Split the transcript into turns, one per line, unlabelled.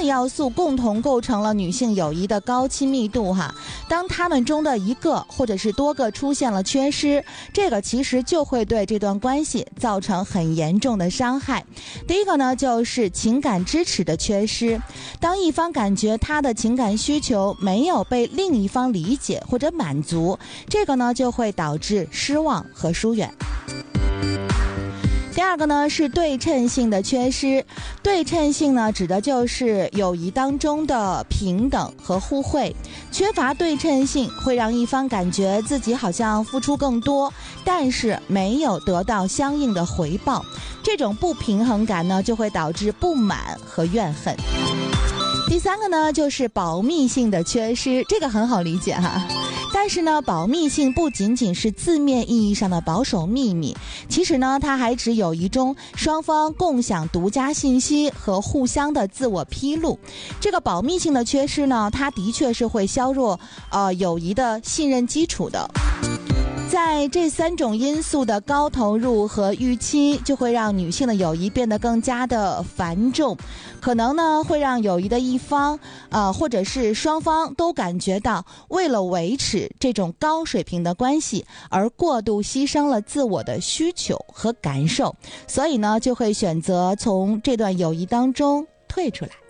的要素共同构成了女性友谊的高亲密度哈。当她们中的一个或者是多个出现了缺失，这个其实就会对这段关系造成很严重的伤害。第一个呢，就是情感支持的缺失。当一方感觉他的情感需求没有被另一方理解或者满足，这个呢就会导致失望和疏远。第二个呢是对称性的缺失。对称性呢指的就是友谊当中的平等和互惠。缺乏对称性会让一方感觉自己好像付出更多，但是没有得到相应的回报。这种不平衡感呢就会导致不满和怨恨。第三个呢就是保密性的缺失，这个很好理解哈。但是呢，保密性不仅仅是字面意义上的保守秘密，其实呢，它还指友谊中双方共享独家信息和互相的自我披露。这个保密性的缺失呢，它的确是会削弱友谊的信任基础的。在这三种因素的高投入和预期，就会让女性的友谊变得更加的繁重，可能呢会让友谊的一方或者是双方都感觉到为了维持这种高水平的关系而过度牺牲了自我的需求和感受，所以呢就会选择从这段友谊当中退出来。